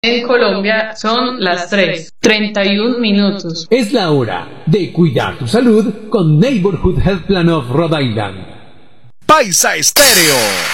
En Colombia son las 3:31. Es la hora de cuidar tu salud con Neighborhood Health Plan of Rhode Island. Paisa Estéreo.